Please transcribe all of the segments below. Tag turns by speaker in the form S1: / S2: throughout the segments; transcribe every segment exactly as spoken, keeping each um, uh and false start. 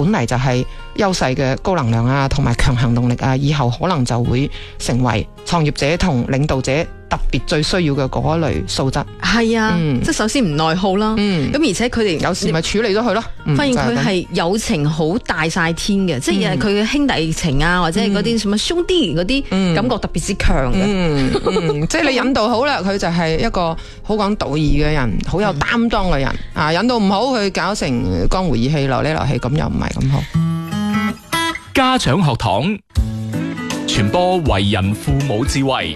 S1: 本嚟就係優勢嘅高能量啊，同埋強行動力啊，以後可能就會成為創業者同領導者特別最需要嘅嗰一類素質。
S2: 係啊，嗯、即係首先唔內耗啦，咁、嗯、而且佢哋
S1: 有時咪處理咗佢咯。
S2: 發現佢係友情好大晒天嘅，嗯、即係佢嘅兄弟情啊，或者係嗰啲什麼兄弟嗰啲、嗯、感覺特別之強嘅。嗯
S1: 嗯、即係你引導好啦，佢就係一個好講道義嘅人，好有擔當嘅人、嗯、啊！引導唔好，佢搞成江湖義氣、流呢流氣，咁又唔係咁好。
S3: 家長學堂傳播為人父母智慧。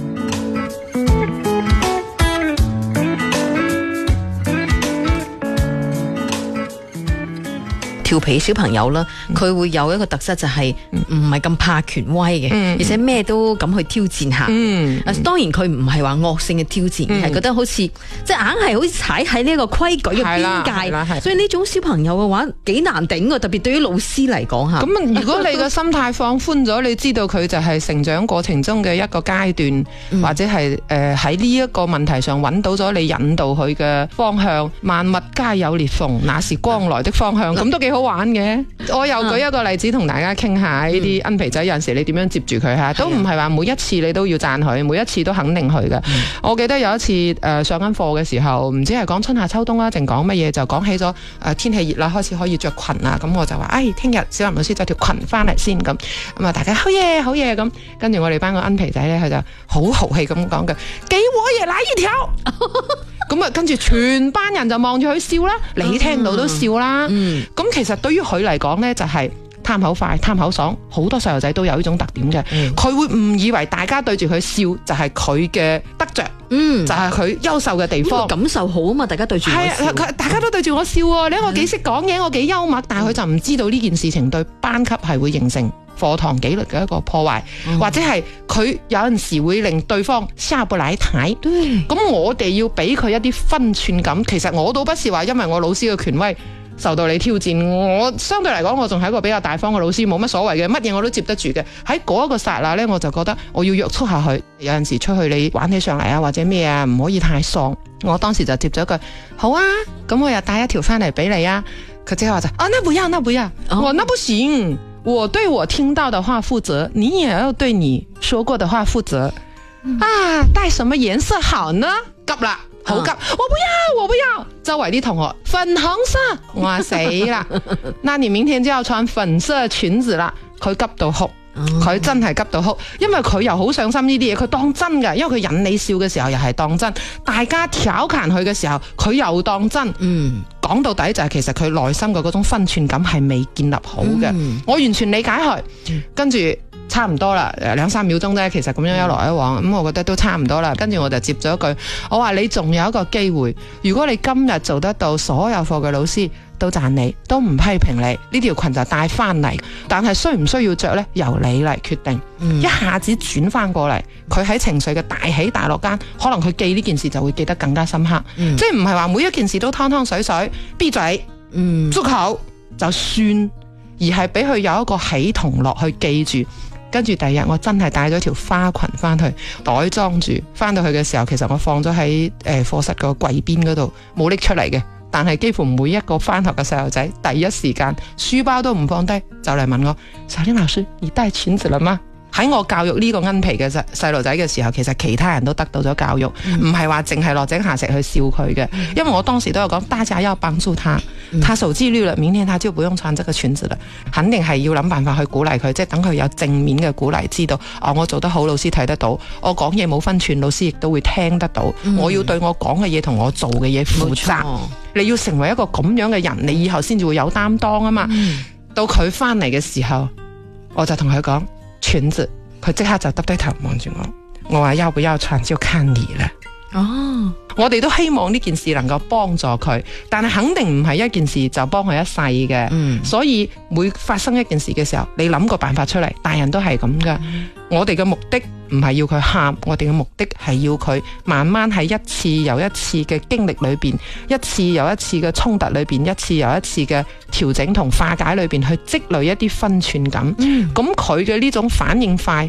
S2: 調皮小朋友啦，佢、嗯、會有一個特質就係唔係咁怕權威嘅，嗯、而且咩都敢去挑戰下。嗯嗯、當然佢唔係話惡性嘅挑戰，係、嗯、覺得好似即係硬係好似踩喺呢一個規矩嘅邊界，所以呢種小朋友嘅話幾難頂嘅，特別對於老師嚟講吓。
S1: 咁如果你個心態放寬咗，你知道佢就係成長過程中嘅一個階段，嗯、或者係誒喺呢一個問題上揾到咗你引導佢嘅方向。萬物皆有裂縫，那是光來的方向，咁、嗯、都幾好玩嘅。我又舉一個例子同大家傾下，呢啲奀皮仔有陣時你點樣接住佢吓，都唔係話每一次你都要讚佢，每一次都肯定佢嘅。嗯、我記得有一次誒、呃、上緊課嘅時候，唔知係講春夏秋冬啦，定講乜嘢，就講起咗誒、呃、天氣熱啦，開始可以着裙啦。咁我就話，誒聽日小林老師着條裙翻嚟先，咁咁啊大家好嘢好嘢咁。跟住我哋班個奀皮仔咧，佢就好豪氣咁講嘅，給我也來一條。咁啊，跟住全班人就望住佢笑啦，你聽到都笑啦。咁、嗯嗯、其實對於佢嚟講呢，就係貪口快、貪口爽，好多細路仔都有呢種特點嘅。佢、嗯、會誤以為大家對住佢笑就係佢嘅得着，嗯，就係佢優秀嘅地方。感受好啊嘛，大家對住我笑，係啊，大家都對住我笑喎。你睇我幾識講嘢，我幾幽默，但係佢就唔知道呢件事情對班級係會形成課堂紀律嘅一個破壞，嗯、或者係佢有陣時會令對方下不來台。咁對我哋要俾佢一啲分寸感。其實我倒不是話因為我老師嘅權威受到你挑戰，我相對嚟講我仲係一個比較大方嘅老師，冇乜所謂嘅，乜嘢我都接得住嘅。喺嗰一個剎那呢，我就覺得我要約束下佢。有陣時出去你玩起上嚟啊，或者咩啊，唔可以太喪。我當時就接咗一句好啊，咁我又帶一條翻嚟俾你啊。佢即刻話就啊，那不要，那不要，我、哦、那不行。我對我聽到的話負責，你也要對你說過的話負責。嗯、啊，帶什麼顏色好呢？急啦，好急！啊、我不要，我不要。周圍啲同學粉紅色，我話死啦！那你明天就要穿粉色裙子啦。佢急到哭，佢、嗯、真係急到哭，因為佢又好上心呢啲嘢，佢當真㗎，因為佢引你笑嘅時候又係當真，大家調侃佢嘅時候佢又當真。嗯。講到底就係其實佢內心嘅嗰種分寸感係未建立好嘅。嗯、我完全理解佢，跟住差唔多啦，兩三秒鐘啫，其實咁樣一來一往，咁、嗯、我覺得都差唔多啦。跟住我就接咗一句，我話你仲有一個機會，如果你今日做得到，所有課嘅老師都讚你，都唔批評你，呢條裙就帶翻嚟，但係需唔需要着呢？由你嚟決定。嗯、一下子轉翻過嚟，佢喺情緒嘅大起大落間，可能佢記呢件事就會記得更加深刻。嗯、即係唔係話每一件事都湯湯水水，閉嘴，嗯，足口就算，而係俾佢有一個起同落去記住。跟住第二日我真係帶咗條花裙翻去，袋裝住，翻到去嘅時候，其實我放咗喺誒課室個櫃邊嗰度，冇拎出嚟嘅。但係幾乎每一個翻學嘅細路仔，第一時間書包都唔放低，就嚟問我：小玲老師，你帶裙子了嗎？喺我教育呢個奀皮嘅細細路仔嘅時候，其實其他人都得到咗教育，唔係話淨係落井下石去笑佢嘅。嗯、因為我當時都有講，大家要幫助他，嗯、他守紀律了，明天他就不用穿這個裙子了。肯定係要諗辦法去鼓勵佢，即係等佢有正面嘅鼓勵，知道哦，我做得好，老師睇得到，我講嘢冇分寸，老師亦都會聽得到。嗯、我要對我講嘅嘢同我做嘅嘢負責。錯你要成為一個咁樣嘅人，你以後先至會有擔當啊嘛。嗯、到佢翻嚟嘅時候，我就同佢講。裙子，佢即刻就耷低頭望住我，我話要不要穿就看你啦。哦，我哋都希望呢件事能夠幫助佢，但係肯定唔係一件事就幫佢一世嘅。嗯，所以每發生一件事嘅時候，你諗個辦法出嚟，大人都係咁噶。嗯、我哋嘅目的唔係要佢喊，我哋嘅目的係要佢慢慢喺一次又一次嘅經歷裏邊，一次又一次嘅衝突裏邊，一次又一次嘅調整同化解裏邊去積累一啲分寸感。咁佢嘅呢種反應快，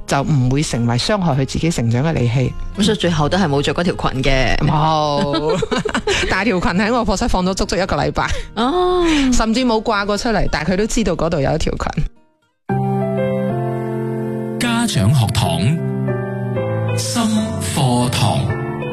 S1: 就唔會成為傷害佢自己成長嘅利器。
S2: 咁所以最後都係冇着嗰條裙嘅。
S1: 冇，但係條裙喺我課室放咗足足一個禮拜，
S2: 哦，
S1: 甚至冇掛過出嚟，但係佢都知道嗰度有一條裙。
S3: 家長學堂，心課堂。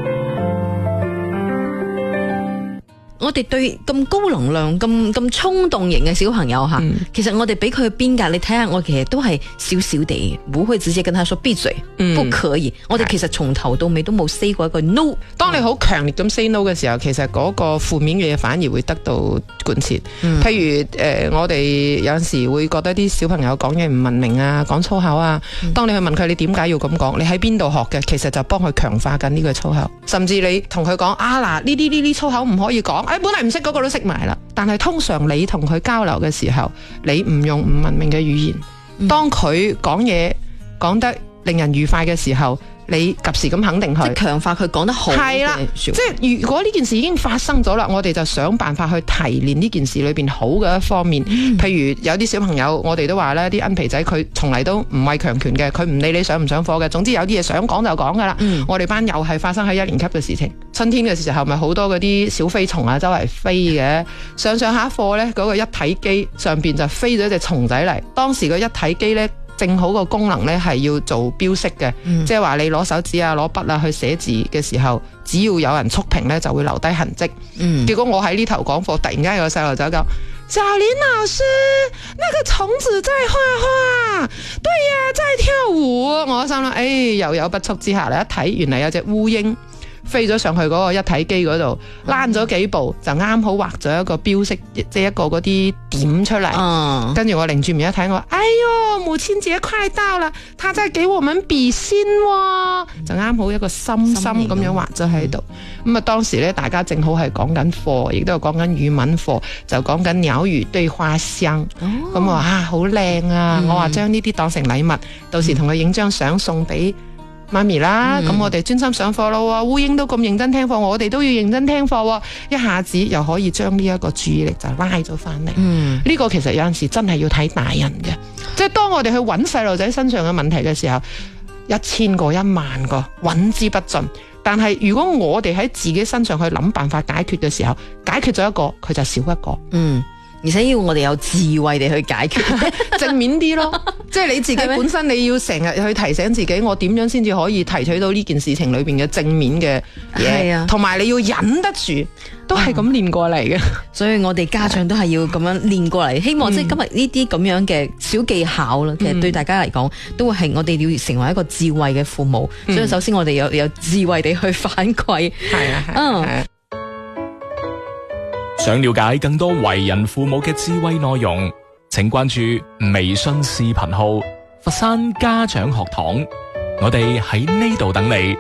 S2: 我哋對咁高能量、咁咁衝動型嘅小朋友吓，嗯、其實我哋俾佢嘅邊界，你睇下，我其實都係少少地，唔會直接跟他說閉嘴，嗯、不可以。我哋其實從頭到尾都冇 say 過一個 no。
S1: 當你好強烈咁 say no 嘅時候，其實嗰個負面嘅嘢反而會得到貫徹。嗯、譬如誒、呃，我哋有陣時會覺得啲小朋友講嘢唔文明啊，講粗口啊。嗯、當你去問佢你點解要咁講，你喺邊度學嘅，其實就幫佢強化緊呢個粗口。甚至你同佢講啊，嗱，呢啲呢啲粗口唔可以講。誒，本嚟唔識嗰個都識埋啦，但係通常你同佢交流嘅時候，你唔用唔文明嘅語言，嗯、當佢講嘢講得令人愉快嘅時候，你及時咁肯定佢，
S2: 即係強化佢講得好。係啦，
S1: 即係如果呢件事已經發生咗啦，我哋就想辦法去提煉呢件事裏邊好嘅一方面。嗯、譬如有啲小朋友，我哋都話咧，啲恩皮仔佢從嚟都唔係強權嘅，佢唔理你上唔上課嘅，總之有啲嘢想講就講噶啦。嗯、我哋班又係發生喺一年級嘅事情，春天嘅時候咪好多嗰啲小飛蟲啊，周圍飛嘅。上上下課咧，嗰、嗰個一體機上邊就飛咗一隻蟲仔嚟，當時個一體機咧。正好個功能咧係要做標識嘅，嗯、即係話你攞手指啊、攞筆啊去寫字嘅時候，只要有人觸屏咧，就會留低痕跡。嗯、結果我喺呢頭講課，突然間有個細路仔講：小林老師，那個蟲子在畫畫，對呀，在跳舞。我心諗，誒、哎，又有不速之客啦！一睇，原來有隻烏蠅飛咗上去嗰個一體機嗰度，躝咗幾步，就啱好畫咗一個標識，即係一個嗰啲點出嚟。嗯、跟住我擰住面一睇，我話：哎喲，母親節快到啦，他在給我們比心喎，就啱好一個心心咁樣畫咗喺度。咁啊，當時咧大家正好係講緊課，亦都係講緊語文課，就講緊鳥語對花香。咁、哦、我話啊，好靚啊！嗯、我話將呢啲當成禮物，到時同佢影張相送俾媽咪啦，咁、嗯、我哋專心上課咯，烏蠅都咁認真聽課，我哋都要認真聽課，一下子又可以將呢一個注意力就拉咗翻嚟。呢、嗯、個其實有陣時真係要睇大人嘅，即係當我哋去揾細路仔身上嘅問題嘅時候，一千個一萬個揾之不盡。但係如果我哋喺自己身上去諗辦法解決嘅時候，解決咗一個，佢就少一個。嗯。
S2: 而且要我哋有智慧地去解決，
S1: 正面啲咯。即係你自己本身你要成日去提醒自己，我點樣先至可以提取到呢件事情裏邊嘅正面嘅嘢，同埋、啊、你要忍得住，都係咁練過嚟嘅、嗯。所以
S2: 我哋家長都係要咁樣練過嚟。希望即係今日呢啲咁樣嘅小技巧啦，嗯、其實對大家嚟講，都會係我哋要成為一個智慧嘅父母。嗯、所以首先我哋有有智慧地去反饋。
S1: 係啊，嗯。
S3: 想了解更多為人父母嘅智慧內容，請關注微信視頻號佛山家長學堂，我哋喺呢度等你。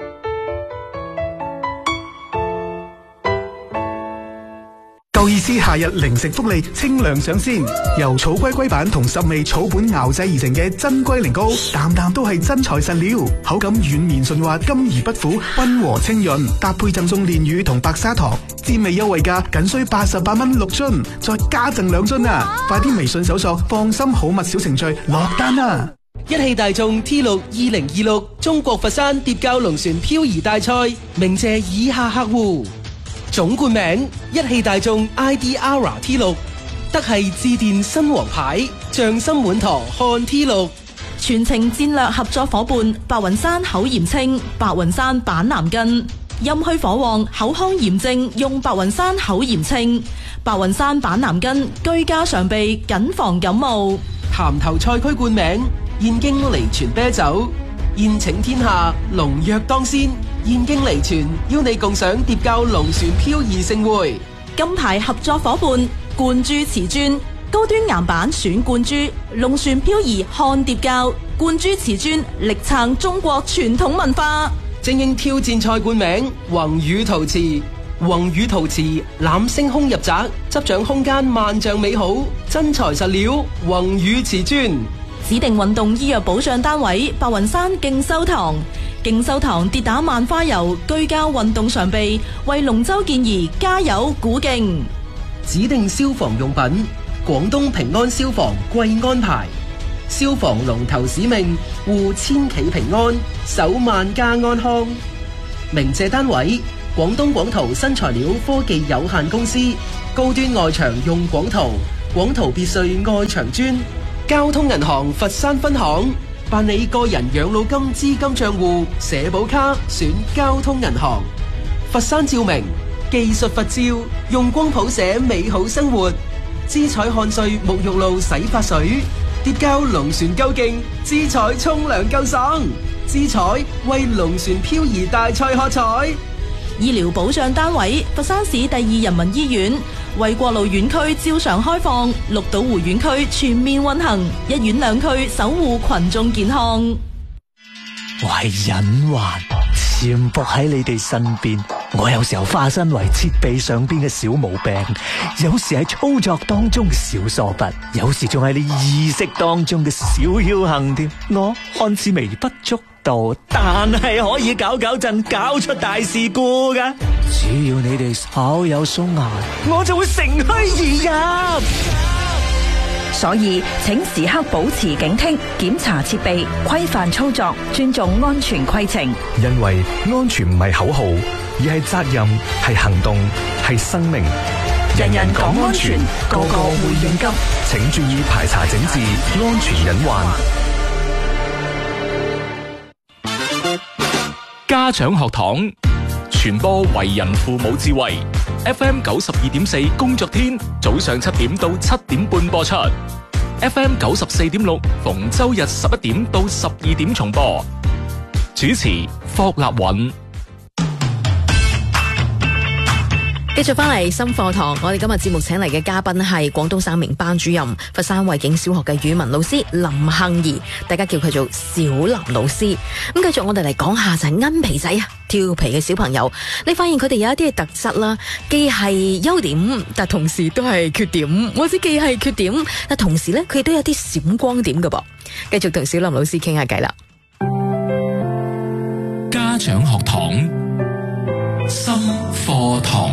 S4: 夠意思夏日零食福利清涼上鮮，由草龜龜板同十味草本熬製而成嘅真龜苓膏，啖啖都係真材實料，口感軟綿順滑，甘而不苦，溫和清潤，搭配贈送煉乳同白砂糖，滋味優惠價僅需八十八蚊六樽，再加贈兩樽啊！快啲微信搜索放心好物小程序落單啊！
S5: 一汽大眾 T 六二零二六中國佛山疊滘龍船漂移大賽，鳴謝以下客戶。總冠名一汽大眾 I D R T 六，德系致電新王牌，匠心滿堂看 T 六。
S6: 全程戰略合作伙伴白雲山口炎清，白雲山板藍根，陰虛火旺口腔炎症用白雲山口炎清，白雲山板藍根居家常備，謹防感冒。
S5: 潭頭賽區冠名燕京離泉啤酒，宴請天下龍躍當先，燕京離泉邀你共賞疊滘龍船漂移盛會。
S6: 金牌合作伙伴冠珠瓷磚，高端岩板選冠珠，龍船漂移看疊滘，冠珠瓷磚力撐中國傳統文化。
S5: 精英挑戰賽冠名宏宇陶瓷，宏宇陶瓷攬星空入宅，執掌空間萬丈美好，真材實料宏宇瓷磚。
S6: 指定運動醫藥保障單位白雲山勁修堂，勁修堂跌打萬花油，居家運動常備，為龍舟健兒加油鼓勁。
S5: 指定消防用品廣東平安消防貴安牌， 消防龍頭使命，護千企平安，守萬家安康。鳴謝單位：廣東廣圖新材料科技有限公司，高端外牆用廣圖，廣圖別墅外牆磚。交通銀行佛山分行，辦理個人養老金資金賬戶社保卡，選交通銀行。佛山照明技術佛照，用光譜寫美好生活。姿彩漢瑞沐浴露洗髮水，疊膠龍船夠勁，姿彩沖涼夠爽。姿彩為龍船漂移大賽喝彩。
S6: 醫療保障單位：佛山市第二人民醫院，為國路院區照常開放，綠島湖院區全面運行，一院兩區守護群眾健康。
S7: 我係隱患，潛伏喺你哋身邊。我有時候化身為設備上邊嘅小毛病，有時係操作當中嘅小疏忽，有時仲係你意識當中嘅小僥倖添。我看似微不足道，但係可以搞搞震，搞出大事故噶。只要你哋稍有鬆懈，我就會乘虛而入。
S8: 所以請時刻保持警惕，檢查設備，規範操作，尊重安全規程。
S9: 因為安全唔係口號，而係責任，係行動，係生命。
S8: 人人講安全，個個會應急。
S9: 請注意排查整治安全隱患。
S3: 家長學堂傳播為人父母智慧。F M 九十二點四工作天早上七點到七點半播出。F M 九十四點六逢周日十一點到十二點重播。主持霍立允。
S2: 繼續翻嚟新課堂，我哋今日節目請嚟嘅嘉賓係廣東省名班主任、佛山惠景小學嘅語文老師林杏兒，大家叫佢做小林老師。咁繼續我哋嚟講下就係奀皮仔啊，調皮嘅小朋友，你發現佢哋有一啲嘅特質啦，既係優點，但同時都係缺點，或者既係缺點，但同時咧佢都有啲閃光點㗎噃。繼續同小林老師傾下偈啦。
S3: 家長學堂新課堂。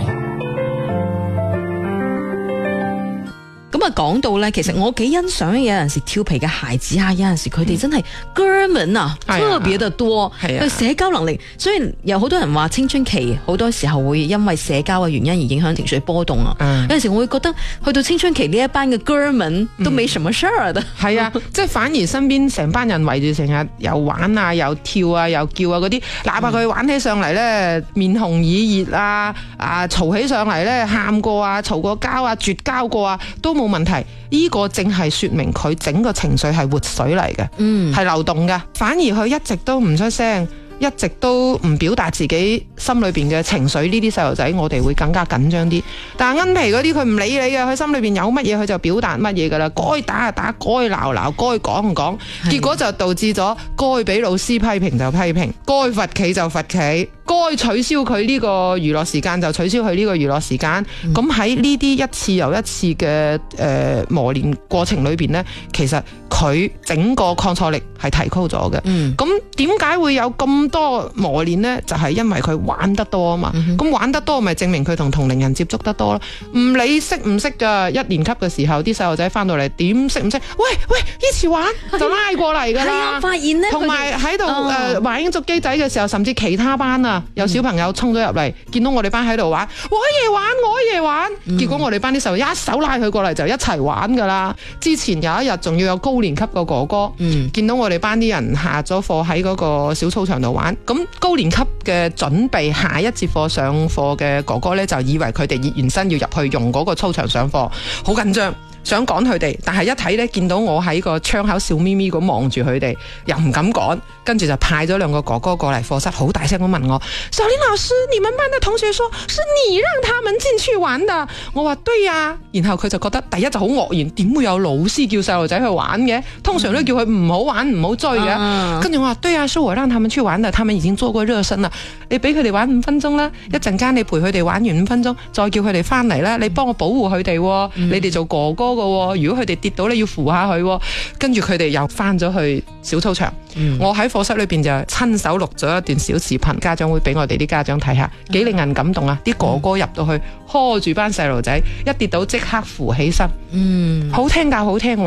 S2: 咁啊，講到咧，其實我幾欣賞有陣時調皮嘅孩子啊，有陣時佢哋真係哥們啊，特別得多，佢社交能力。雖然有好多人話青春期好多時候會因為社交嘅原因而影響情緒波動啊，嗯、有陣時我會覺得去到青春期呢一班嘅哥們都冇什麼事啊，
S1: 係啊，即係反而身邊成班人圍住成日又玩啊，又跳啊，又叫啊嗰啲，哪怕佢玩起上嚟咧面紅耳熱啊，啊嘈起上嚟咧喊過啊，嘈過交啊，絕交過啊，都冇問題。呢個正係說明佢整個情緒係活水嚟嘅，嗯，係流動嘅。反而佢一直都唔出聲，一直都唔表達自己心裏邊嘅情緒，呢啲細路仔我哋會更加緊張啲。但係奀皮嗰啲佢唔理你嘅，佢心裏邊有乜嘢佢就表達乜嘢噶啦，該打就打，該鬧鬧，該講就講，結果就導致咗該俾老師批評就批評，該罰企就罰企，該取消佢呢個娛樂時間就取消佢呢個娛樂時間。咁喺呢啲一次又一次嘅誒、呃、磨練過程裏邊呢，其實佢整個抗挫力係提高咗嘅。咁點解會有咁多磨練呢？就係、是、因為佢玩得多啊嘛。咁、嗯、玩得多咪證明佢同同齡人接觸得多咯。唔理識唔識㗎，一年級嘅時候啲細路仔翻到嚟點識唔識？喂喂，一齊玩就拉過嚟㗎啦。
S2: 發現呢，
S1: 同埋喺度誒玩英捉機仔嘅時候，甚至其他班啊，有小朋友衝咗入嚟，見到我哋班喺度玩，我爺玩，我爺玩，嗯、結果我哋班啲細路一手拉佢過嚟就一齊玩噶啦。之前有一日仲要有高年級個哥哥，嗯、見到我哋班啲人下咗課喺嗰個小操場度玩，咁高年級嘅準備下一節課上課嘅哥哥呢，就以為佢哋熱完身要入去用嗰個操場上課，好緊張。想趕佢哋，但係一睇咧，見到我喺個窗口笑眯眯咁望住佢哋，又唔敢趕，跟住就派咗兩個哥哥過嚟課室，好大聲咁問我：小林老師，你們班的同學說是你讓他們進去玩的？我話對呀、啊，然後佢就覺得第一就好愕然，點會有老師叫細路仔去玩嘅？通常都叫佢唔好玩唔好追嘅。跟住、嗯、我話對呀、啊，是我讓他們去玩的，他們已經做過熱身啦。你俾佢哋玩五分鐘啦，一陣間你陪佢哋玩完五分鐘，再叫佢哋翻嚟啦。你幫我保護佢哋，嗯、你哋做哥哥。如果佢哋跌倒你要扶下佢，跟住佢哋又翻咗去小操場。嗯、我喺課室裏邊就親手錄咗一段小視頻，家長會俾我哋啲家長睇下，幾令人感動啊！啲哥哥入到去呵住班細路仔，一跌倒即刻扶起身，嗯，好聽教好聽話，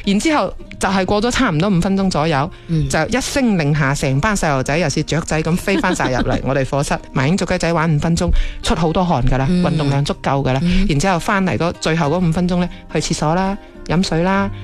S1: 然之後就係過咗差唔多五分鐘左右，
S2: 嗯、
S1: 就一聲令下，成班細路仔又似雀仔咁飛翻晒入嚟我哋課室，麻鷹捉雞仔玩五分鐘，出好多汗噶啦，運、嗯、動量足夠噶啦，嗯、然之後翻嚟嗰最後嗰五分鐘呢，去廁所啦，飲水啦。